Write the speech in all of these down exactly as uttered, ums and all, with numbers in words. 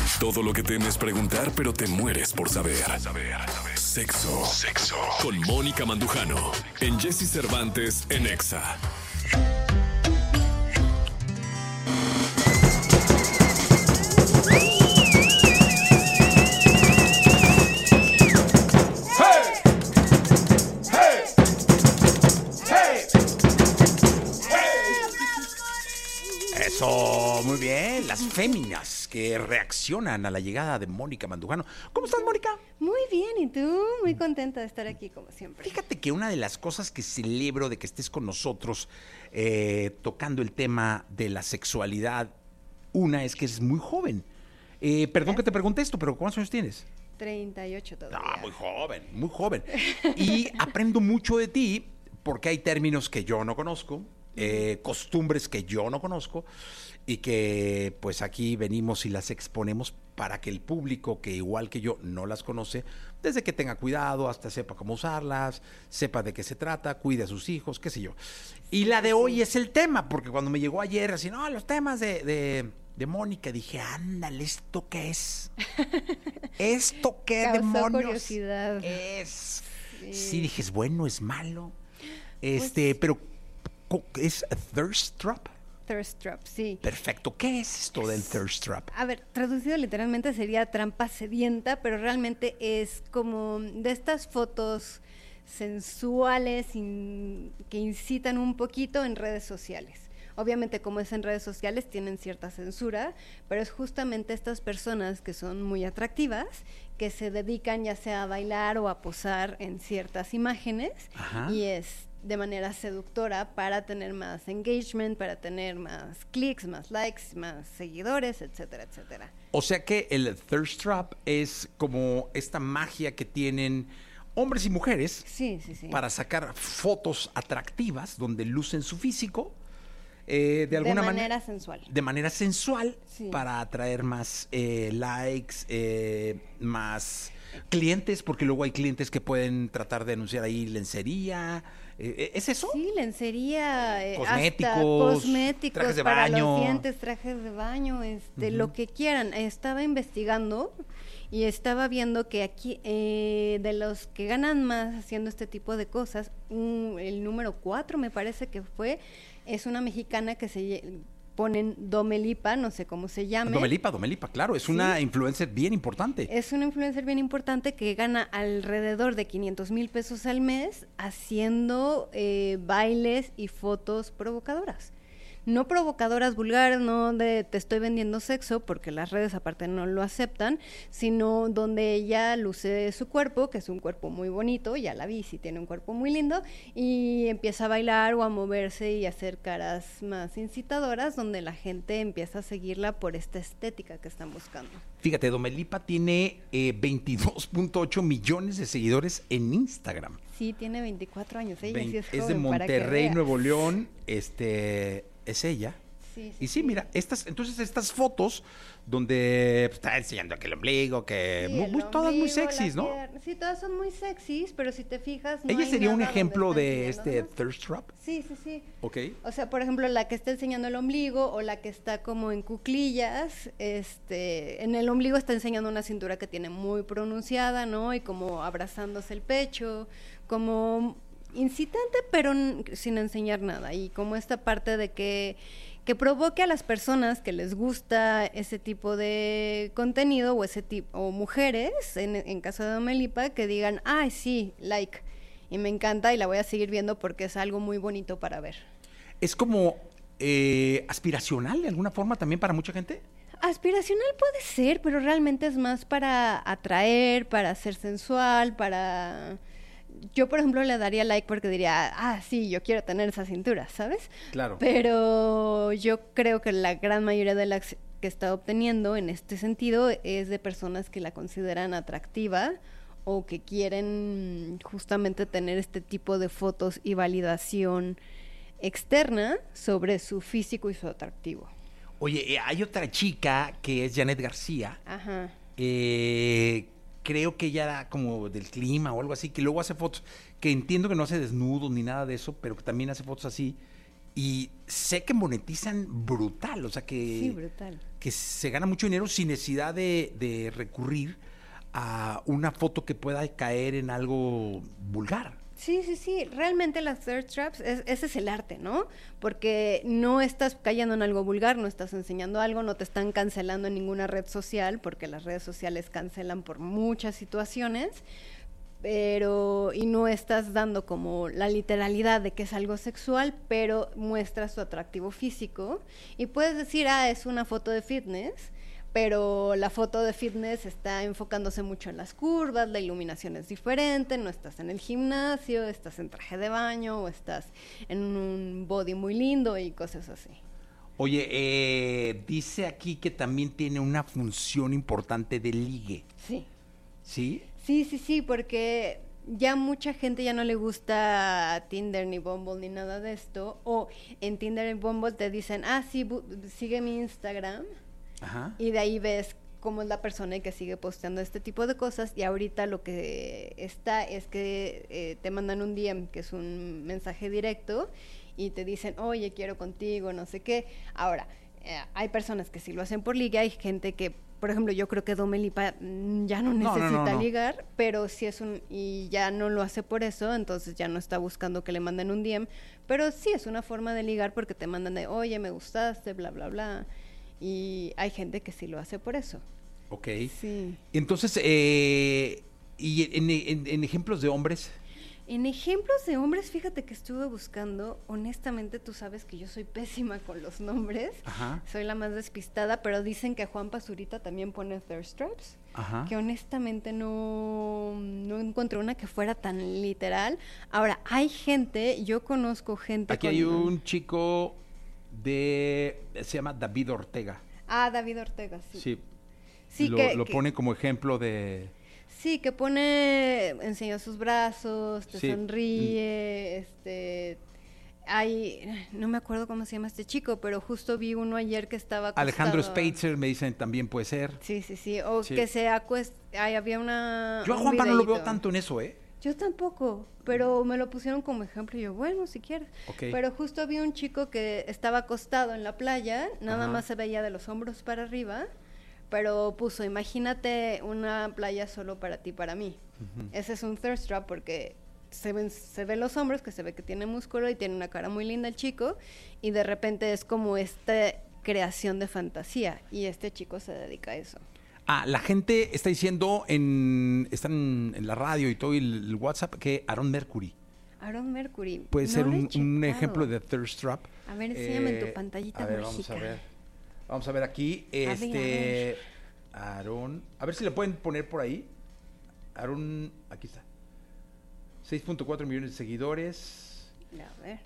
Todo lo que temes preguntar, pero te mueres por saber. Sexo. Sexo. Con Mónica Mandujano. En Jessy Cervantes en Exa. Eso, muy bien. Las féminas que reaccionan a la llegada de Mónica Mandujano. ¿Cómo estás, Mónica? Muy bien, ¿y tú? Muy contenta de estar aquí, como siempre. Fíjate que una de las cosas que celebro de que estés con nosotros eh, tocando el tema de la sexualidad, una es que eres muy joven. Eh, perdón que te pregunte esto, pero ¿cuántos años tienes? treinta y ocho todavía. Ah, muy joven, muy joven. Y aprendo mucho de ti porque hay términos que yo no conozco, eh, costumbres que yo no conozco y que pues aquí venimos y las exponemos para que el público que igual que yo no las conoce, desde que tenga cuidado hasta sepa cómo usarlas, sepa de qué se trata, cuide a sus hijos, qué sé yo. Y la de hoy es el tema, porque cuando me llegó ayer así, no, los temas de... de de Mónica, dije, ándale, ¿esto qué es? ¿Esto qué Causó demonios curiosidad. es? Sí. Sí. sí, dije, ¿es bueno, es malo? Este, pues, pero, ¿es a thirst trap? Thirst trap, sí. Perfecto, ¿qué es esto del thirst trap? A ver, traducido literalmente sería trampa sedienta, pero realmente es como de estas fotos sensuales in- que incitan un poquito en redes sociales. Obviamente, como es en redes sociales, tienen cierta censura, pero es justamente estas personas que son muy atractivas, que se dedican ya sea a bailar o a posar en ciertas imágenes, Ajá. y es de manera seductora para tener más engagement, para tener más clics, más likes, más seguidores, etcétera, etcétera. O sea que el thirst trap es como esta magia que tienen hombres y mujeres Sí, sí, sí. para sacar fotos atractivas donde lucen su físico. Eh, de alguna de manera manera sensual. de manera sensual, Sí. para atraer más eh, likes, eh, más clientes, porque luego hay clientes que pueden tratar de anunciar ahí lencería. Eh, ¿Es eso? Sí, lencería, eh, Cosméticos, hasta cosméticos, trajes de para baño. los dientes, trajes de baño, este, Ujú. lo que quieran. Estaba investigando y estaba viendo que aquí, eh, de los que ganan más haciendo este tipo de cosas, un- el número cuatro me parece que fue, es una mexicana que se lle- ponen Domelipa, no sé cómo se llame. Domelipa, Domelipa, claro, es Sí. una influencer bien importante. Es una influencer bien importante que gana alrededor de quinientos mil pesos al mes haciendo eh, bailes y fotos provocadoras. No provocadoras vulgares, no de te estoy vendiendo sexo, porque las redes aparte no lo aceptan, sino donde ella luce su cuerpo, que es un cuerpo muy bonito, ya la vi, sí tiene un cuerpo muy lindo, y empieza a bailar o a moverse y a hacer caras más incitadoras, donde la gente empieza a seguirla por esta estética que están buscando. Fíjate, Domelipa tiene eh, veintidós punto ocho millones de seguidores en Instagram. Sí, tiene veinticuatro años, ella Vein- sí es es joven, de para que Monterrey, veas. Nuevo León, este, es ella. Sí, sí, Y sí, mira, estas, entonces estas fotos donde pues, está enseñando que el ombligo, que Sí, muy, el muy- todas muy ombligo, sexys, la ¿no? pierna. Sí, todas son muy sexys, pero si te fijas, no Ella hay sería un nada donde ejemplo está de enseñando este nada. thirst trap, Sí, sí, sí. ¿ok? O sea, por ejemplo, la que está enseñando el ombligo o la que está como en cuclillas, este, en el ombligo está enseñando una cintura que tiene muy pronunciada, ¿no? Y como abrazándose el pecho, como incitante, pero n- sin enseñar nada. Y como esta parte de que que provoque a las personas que les gusta ese tipo de contenido o ese tipo o mujeres, en, en caso de Domelipa, que digan, ay, sí, like, y me encanta y la voy a seguir viendo porque es algo muy bonito para ver. Es como eh, aspiracional de alguna forma también para mucha gente. Aspiracional puede ser, pero realmente es más para atraer, para ser sensual, para... Yo, por ejemplo, le daría like porque diría, ah, sí, yo quiero tener esa cintura, ¿sabes? Claro. Pero yo creo que la gran mayoría de las que está obteniendo en este sentido es de personas que la consideran atractiva o que quieren justamente tener este tipo de fotos y validación externa sobre su físico y su atractivo. Oye, eh, hay otra chica que es Janet García, Ajá. eh, creo que ella era como del clima o algo así, que luego hace fotos, que entiendo que no hace desnudos ni nada de eso, pero que también hace fotos así, y sé que monetizan brutal, o sea que... Sí, brutal. que se gana mucho dinero sin necesidad de, de recurrir a una foto que pueda caer en algo vulgar. Sí, sí, sí, realmente las thirst traps, es, ese es el arte, ¿no? Porque no estás cayendo en algo vulgar, no estás enseñando algo, no te están cancelando en ninguna red social, porque las redes sociales cancelan por muchas situaciones, pero, y no estás dando como la literalidad de que es algo sexual, pero muestras tu atractivo físico, y puedes decir, ah, es una foto de fitness, pero la foto de fitness está enfocándose mucho en las curvas, la iluminación es diferente, no estás en el gimnasio, estás en traje de baño o estás en un body muy lindo y cosas así. Oye, eh, dice aquí que también tiene una función importante de ligue. Sí. ¿Sí? Sí, sí, sí, porque ya mucha gente ya no le gusta Tinder ni Bumble ni nada de esto, o en Tinder y Bumble te dicen, ah, sí, bu- sigue mi Instagram. Ajá. Y de ahí ves cómo es la persona y que sigue posteando este tipo de cosas, y ahorita lo que está es que eh, te mandan un D M, que es un mensaje directo, y te dicen, oye, quiero contigo, no sé qué. Ahora, eh, hay personas que sí lo hacen por liga, hay gente que, por ejemplo, yo creo que Dua Lipa mm, ya no No, no, necesita no, no. ligar, pero sí es un, y ya no lo hace por eso, entonces ya no está buscando que le manden un D M, pero sí es una forma de ligar porque te mandan de, oye, me gustaste, bla, bla, bla. Y hay gente que sí lo hace por eso. Ok. Sí. Entonces, eh, ¿y en, en- en ejemplos de hombres? En ejemplos de hombres, fíjate que estuve buscando, honestamente tú sabes que yo soy pésima con los nombres, Ajá. soy la más despistada, pero dicen que Juan Pazurita también pone thirst traps, Ajá. que honestamente no, no encontré una que fuera tan literal. Ahora, hay gente, yo conozco gente Aquí con... hay un chico de... se llama David Ortega. Ah, David Ortega, sí. Sí. Sí, lo, que- lo que- pone como ejemplo de... Sí, que pone, enseña sus brazos, te Sí. sonríe, este, hay, no me acuerdo cómo se llama este chico, pero justo vi uno ayer que estaba acostado. Alejandro Spitzer, me dicen, también puede ser. Sí, sí, sí, o Sí. que se acuesta, ay, había una... Yo a un Juanpa no lo veo videíto. tanto en eso, ¿eh? Yo tampoco, pero me lo pusieron como ejemplo y yo, bueno, si quieres. Ok. Pero justo vi un chico que estaba acostado en la playa, nada Ajá. más se veía de los hombros para arriba, pero puso, imagínate una playa solo para ti, para mí. Ese es un thirst trap porque se ven, se ven los hombros, que se ve que tiene músculo y tiene una cara muy linda el chico, y de repente es como esta creación de fantasía, y este chico se dedica a eso. Ah, la gente está diciendo en... están en la radio y todo, y el, el WhatsApp, que Aaron Mercury Aaron Mercury. puede no ser lo he un, un checado. ejemplo de thirst trap. A ver, enséñame Eh, tu pantallita a ver, mágica. vamos a ver. Vamos a ver aquí. ver, a Este. ver. Aaron. A ver si le pueden poner por ahí. Aaron. Aquí está. seis punto cuatro millones de seguidores. A ver.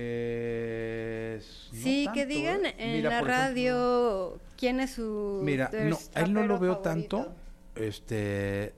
Pues. no Sí, que tanto, digan ¿eh? en Mira, la por ejemplo, radio quién es su mira, no, thirst a él no lo trapero veo favorito. tanto. Este.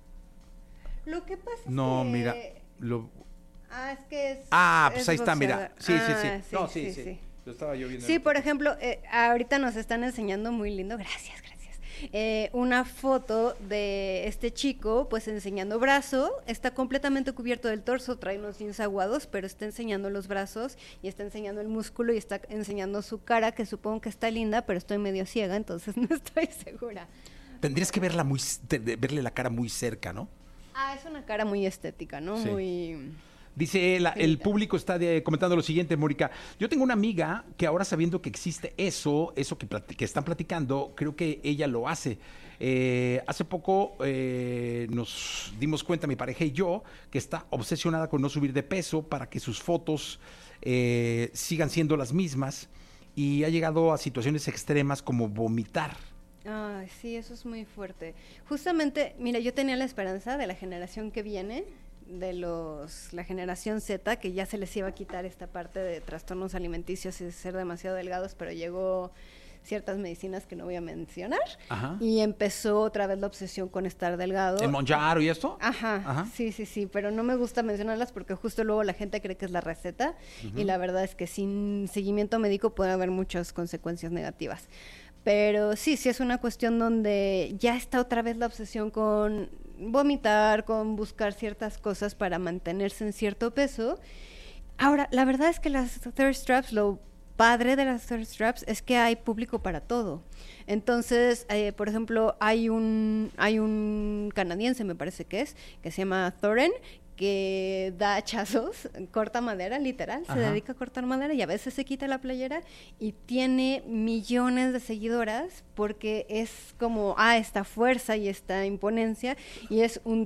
Lo que pasa es No, que... mira. Lo, Ah, es que es... ah, es pues ahí está, mira. boxeador. Sí, sí, sí. Ah, No, sí, sí. Lo estaba yo viendo. Sí, por ejemplo, eh, ahorita nos están enseñando muy lindo, gracias, gracias, eh, una foto de este chico, pues enseñando brazo, está completamente cubierto del torso, trae unos jeans aguados, pero está enseñando los brazos y está enseñando el músculo y está enseñando su cara, que supongo que está linda, pero estoy medio ciega, entonces no estoy segura. Tendrías que verla muy, te- de- verle la cara muy cerca, ¿no? Ah, es una cara muy estética, ¿no? Sí. Muy... Dice, la- el Finita. público está de- comentando lo siguiente, Mónica. Yo tengo una amiga que ahora sabiendo que existe eso, eso que, plati- que están platicando, creo que ella lo hace. Eh, hace poco eh, nos dimos cuenta, mi pareja y yo, que está obsesionada con no subir de peso para que sus fotos eh, sigan siendo las mismas, y ha llegado a situaciones extremas como vomitar. Ay, sí, eso es muy fuerte. Justamente, mira, yo tenía la esperanza de la generación que viene, de los la generación Z, que ya se les iba a quitar esta parte de trastornos alimenticios y de ser demasiado delgados, pero llegó ciertas medicinas que no voy a mencionar, Ajá. y empezó otra vez la obsesión con estar delgado. ¿El Monjaro y esto? Ajá, Ajá. sí, sí, sí, pero no me gusta mencionarlas porque justo luego la gente cree que es la receta, y la verdad es que sin seguimiento médico puede haber muchas consecuencias negativas. Pero sí, sí es una cuestión donde ya está otra vez la obsesión con vomitar, con buscar ciertas cosas para mantenerse en cierto peso. Ahora, la verdad es que las thirst traps lo padre de las thirst traps es que hay público para todo. Entonces, eh, por ejemplo, hay un, hay un canadiense, me parece que es, que se llama Thorin, que da hachazos, corta madera, literal, Ajá. se dedica a cortar madera y a veces se quita la playera y tiene millones de seguidoras porque es como, ah, esta fuerza y esta imponencia y es un